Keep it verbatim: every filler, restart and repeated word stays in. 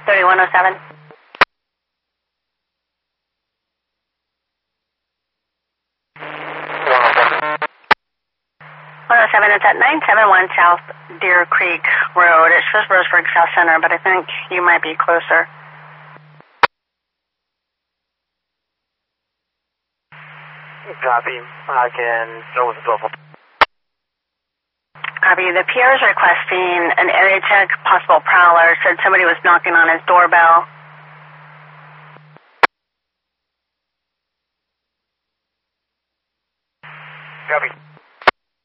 thirty-one oh seven. one oh seven, it's at nine seventy-one South Deer Creek Road. It shows Roseburg South Center, but I think you might be closer. Copy. I can go with the twelve. Copy. The P R is requesting an area check, possible prowler. Said somebody was knocking on his doorbell. Copy.